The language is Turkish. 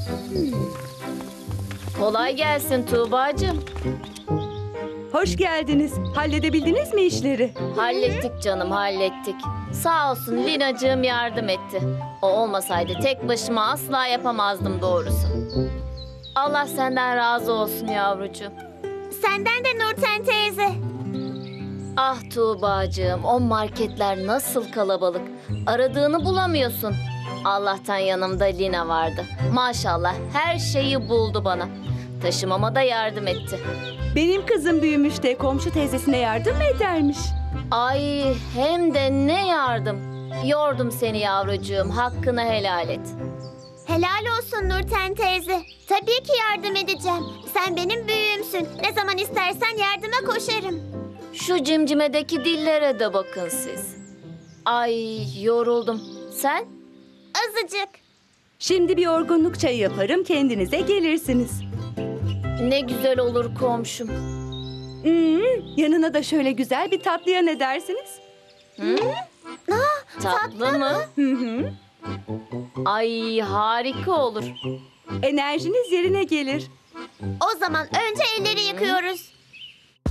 Kolay gelsin Tuğbacığım. Hoş geldiniz. Halledebildiniz mi işleri? Hallettik canım, hallettik. Sağ olsun Linacığım yardım etti. O olmasaydı tek başıma asla yapamazdım doğrusu. Allah senden razı olsun yavrucuğum. Senden de Nurten teyze. Ah Tuğbacığım, o marketler nasıl kalabalık. Aradığını bulamıyorsun. Allah'tan yanımda Lina vardı. Maşallah her şeyi buldu bana. Taşımama da yardım etti. Benim kızım büyümüş de komşu teyzesine yardım mı edermiş? Ay hem de ne yardım. Yordum seni yavrucuğum, hakkını helal et. Helal olsun Nurten teyze. Tabii ki yardım edeceğim. Sen benim büyüğümsün. Ne zaman istersen yardıma koşarım. Şu cimcimedeki dillere de bakın siz. Ay yoruldum. Sen? Azıcık. Şimdi bir yorgunluk çayı yaparım, kendinize gelirsiniz. Ne güzel olur komşum. Yanına da şöyle güzel bir tatlıya ne dersiniz? Tatlı mı? Hı hı. Ay harika olur. Enerjiniz yerine gelir. O zaman önce elleri yıkıyoruz.